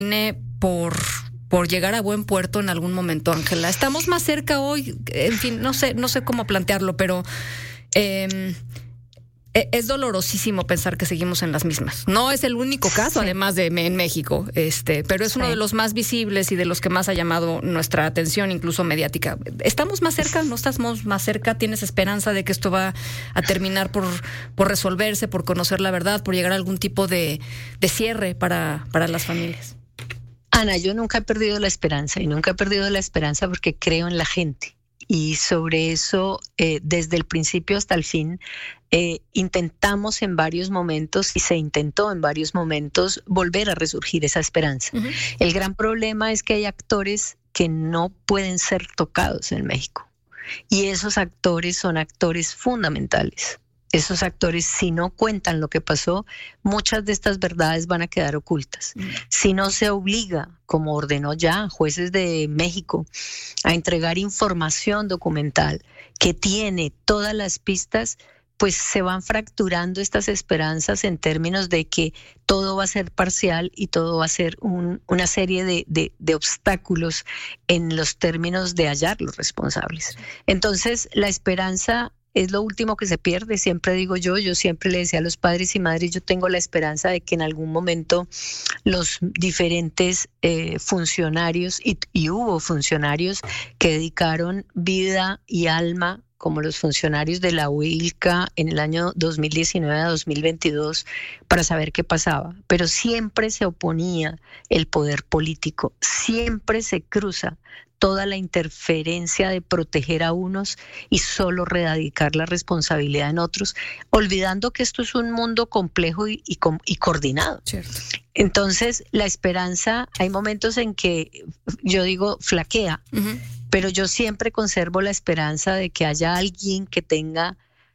por llegar a buen puerto en algún momento, Ángela. Estamos más cerca hoy, en fin, no sé cómo plantearlo, pero es dolorosísimo pensar que seguimos en las mismas. No es el único caso, además de en México, pero es uno de los más visibles y de los que más ha llamado nuestra atención, incluso mediática. ¿Estamos más cerca? ¿No estamos más cerca? ¿Tienes esperanza de que esto va a terminar por resolverse, por conocer la verdad, por llegar a algún tipo de cierre para las familias? Ana, yo nunca he perdido la esperanza, y nunca he perdido la esperanza porque creo en la gente. Y sobre eso, desde el principio hasta el fin, intentamos en varios momentos, y se intentó en varios momentos, volver a resurgir esa esperanza. Uh-huh. El gran problema es que hay actores que no pueden ser tocados en México. Y esos actores son actores fundamentales. Esos actores, si no cuentan lo que pasó, muchas de estas verdades van a quedar ocultas. Si no se obliga, como ordenó ya jueces de México, a entregar información documental que tiene todas las pistas, pues se van fracturando estas esperanzas en términos de que todo va a ser parcial y todo va a ser una serie de obstáculos en los términos de hallar los responsables. Entonces, la esperanza es lo último que se pierde, siempre digo yo siempre le decía a los padres y madres, yo tengo la esperanza de que en algún momento los diferentes funcionarios, y hubo funcionarios que dedicaron vida y alma, como los funcionarios de la UILCA en el año 2019 a 2022, para saber qué pasaba. Pero siempre se oponía el poder político, siempre se cruza toda la interferencia de proteger a unos y solo radicar la responsabilidad en otros, olvidando que esto es un mundo complejo y coordinado. Cierto. Entonces, la esperanza, hay momentos en que yo digo flaquea, uh-huh, pero yo siempre conservo la esperanza de que haya alguien que tenga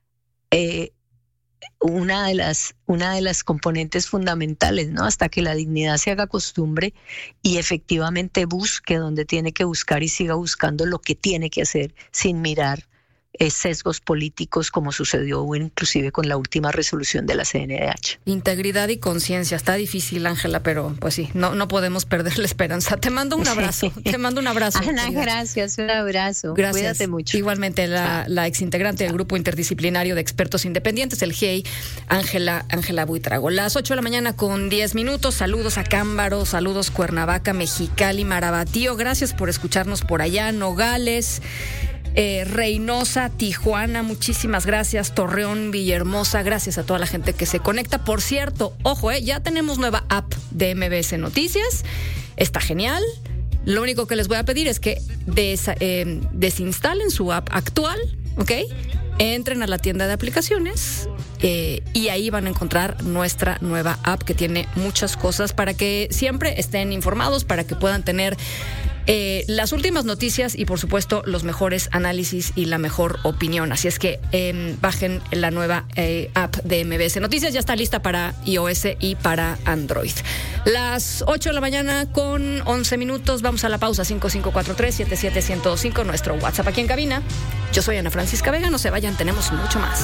una de las componentes fundamentales, ¿no? Hasta que la dignidad se haga costumbre y efectivamente busque donde tiene que buscar y siga buscando lo que tiene que hacer sin mirar sesgos políticos, como sucedió inclusive con la última resolución de la CNDH. Integridad y conciencia. Está difícil, Ángela, pero pues sí, no podemos perder la esperanza. Te mando un abrazo. Ana, gracias, un abrazo. Gracias. Cuídate mucho. Igualmente, la exintegrante del Grupo Interdisciplinario de Expertos Independientes, el GIEI, Ángela Buitrago. Las 8 de la mañana con 10 minutos. Saludos a Cámbaro, saludos Cuernavaca, Mexicali, Marabatío. Gracias por escucharnos por allá. Nogales, Reynosa, Tijuana, muchísimas gracias. Torreón, Villahermosa, gracias a toda la gente que se conecta. Por cierto, ojo, ya tenemos nueva app de MBS Noticias. Está genial. Lo único que les voy a pedir es que desinstalen su app actual, ¿ok? Entren a la tienda de aplicaciones y ahí van a encontrar nuestra nueva app que tiene muchas cosas para que siempre estén informados, para que puedan tener las últimas noticias y, por supuesto, los mejores análisis y la mejor opinión. Así es que bajen la nueva app de MBS Noticias. Ya está lista para iOS y para Android. Las 8 de la mañana con 11 minutos. Vamos a la pausa. 5543-77105, nuestro WhatsApp aquí en cabina. Yo soy Ana Francisca Vega. No se vayan, tenemos mucho más.